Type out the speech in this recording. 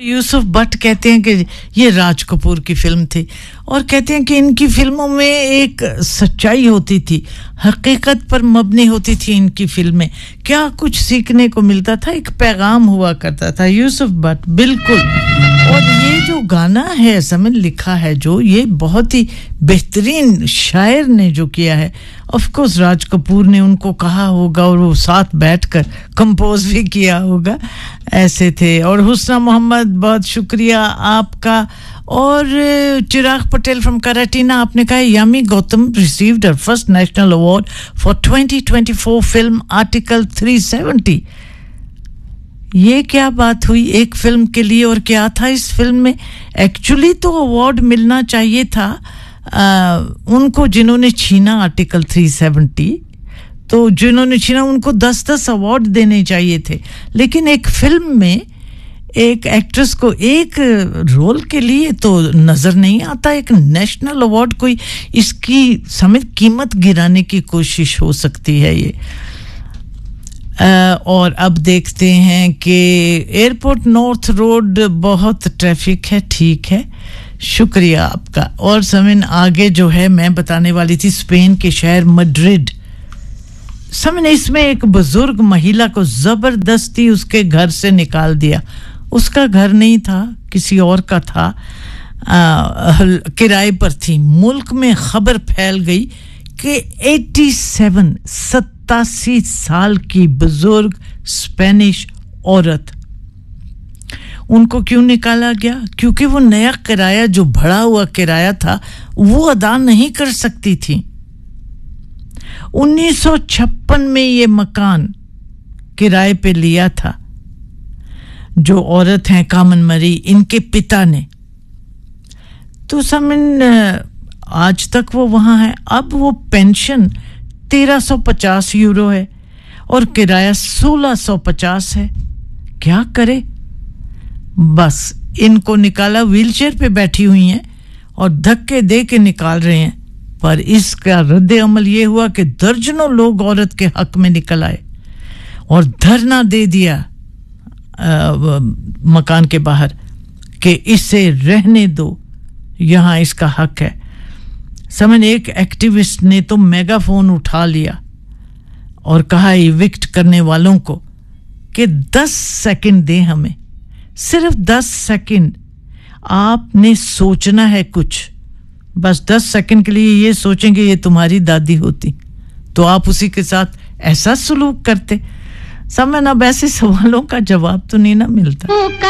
यूसुफ भट्ट कहते हैं कि ये राज कपूर की फिल्म थी और कहते हैं कि इनकी फिल्मों में एक सच्चाई होती थी, हकीकत पर मबनी होती थी इनकी फिल्में, क्या कुछ सीखने को मिलता था, एक पैगाम हुआ करता था। यूसुफ भट्ट बिल्कुल। और ये जो गाना है समय लिखा है जो, ये बहुत ही बेहतरीन शायर ने जो किया है, ऑफ कोर्स राज कपूर ने उनको कहा होगा और वो साथ बैठकर कंपोज भी किया होगा, ऐसे थे। और हुस्ना मोहम्मद बहुत शुक्रिया आपका। और चिराग पटेल फ्रॉम कराटीना, आपने कहा Yami Gautam received her first national award for 2024 film article 370। ये क्या बात हुई एक फिल्म के लिए, और क्या था इस फिल्म में? एक्चुअली तो अवार्ड मिलना चाहिए था उनको जिन्होंने छीना आर्टिकल 370, तो जिन्होंने छीना उनको 10-10 अवार्ड देने चाहिए थे। लेकिन एक फिल्म में एक एक्ट्रेस को एक रोल के लिए तो नजर नहीं आता एक नेशनल अवार्ड, कोई इसकी समेत कीमत गिराने की कोशिश हो सकती है ये। और अब देखते हैं कि एयरपोर्ट नॉर्थ रोड बहुत ट्रैफिक है, ठीक है, शुक्रिया आपका। और समय आगे जो है मैं बताने वाली थी स्पेन के शहर मैड्रिड। समय इसमें एक बुजुर्ग महिला को जबरदस्ती उसके घर से निकाल दिया। उसका घर नहीं था, किसी और का था, किराए पर थी। मुल्क में खबर फैल गई कि 87 साल की बुजुर्ग स्पेनिश औरत, उनको क्यों निकाला गया? क्योंकि वो नया किराया जो बढ़ा हुआ किराया था वो अदा नहीं कर सकती थी। 1956 में ये मकान किराए पे लिया था। जो औरत हैं कामन मरी, इनके पिता ने, तो समन आज तक वो वहां है। अब वो पेंशन 1350 यूरो है और किराया 1650 है। क्या करे? बस इनको निकाला, व्हीलचेयर पे बैठी हुई हैं और धक्के दे के निकाल रहे हैं। पर इसका रद्द अमल ये हुआ कि दर्जनों लोग औरत के हक में निकल आए और धरना दे दिया मकान के बाहर कि इसे रहने दो, यहां इसका हक है। समझ, एक एक्टिविस्ट ने तो मेगाफोन उठा लिया और कहा इविक्ट करने वालों को कि 10 सेकंड दें हमें, सिर्फ 10 सेकंड। आपने सोचना है कुछ, बस 10 सेकंड के लिए ये सोचेंगे ये तुम्हारी दादी होती तो आप उसी के साथ ऐसा सलूक करते। समझ, अब ऐसे सवालों का जवाब तो नहीं ना मिलता।